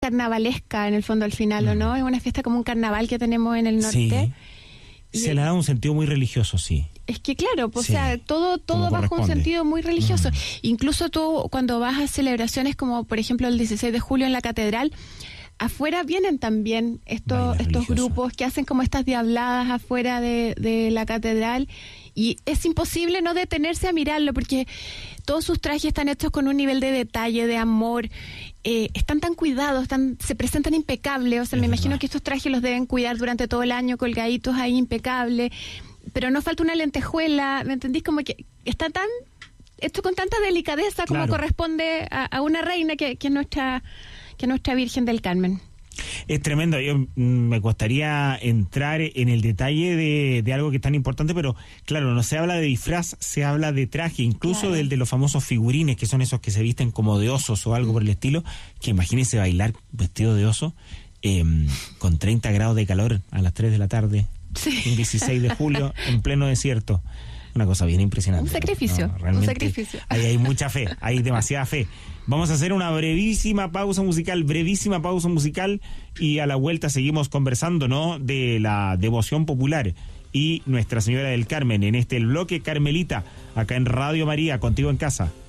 carnavalesca en el fondo al final, ¿o no? Es una fiesta como un carnaval que tenemos en el norte. Sí. Se le da un sentido muy religioso, sí. Es que claro, pues, o sea, todo bajo un sentido muy religioso. Incluso tú cuando vas a celebraciones como por ejemplo el 16 de julio en la catedral, afuera vienen también estos grupos que hacen como estas diabladas afuera de la catedral, y es imposible no detenerse a mirarlo porque todos sus trajes están hechos con un nivel de detalle, de amor, están tan cuidados, se presentan impecables, o sea, me imagino que estos trajes los deben cuidar durante todo el año, colgaditos ahí impecables, pero no falta una lentejuela, ¿me entendís? Como que está tan hecho con tanta delicadeza como corresponde a una reina que es nuestra Virgen del Carmen. Es tremendo. Yo me costaría entrar en el detalle de algo que es tan importante, pero claro, no se habla de disfraz, se habla de traje, incluso del de los famosos figurines, que son esos que se visten como de osos o algo por el estilo, que imagínense bailar vestido de oso con 30 grados de calor a las 3 de la tarde, un 16 de julio, en pleno desierto. Una cosa bien impresionante. Un sacrificio, ¿no? un sacrificio. Ahí hay mucha fe, hay demasiada fe. Vamos a hacer una brevísima pausa musical, y a la vuelta seguimos conversando, ¿no?, de la devoción popular y Nuestra Señora del Carmen en este bloque Carmelita, acá en Radio María, contigo en casa.